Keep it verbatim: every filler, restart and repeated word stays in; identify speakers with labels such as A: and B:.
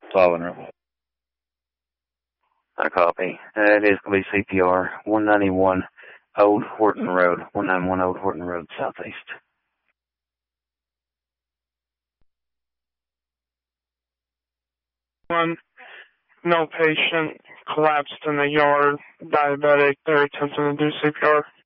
A: twelve and roll. I copy. Uh, it is going to be C P R, one ninety-one Old Horton Road, one ninety-one Old Horton Road, Southeast.
B: One, no patient, collapsed in the yard, diabetic, they're attempting to do C P R.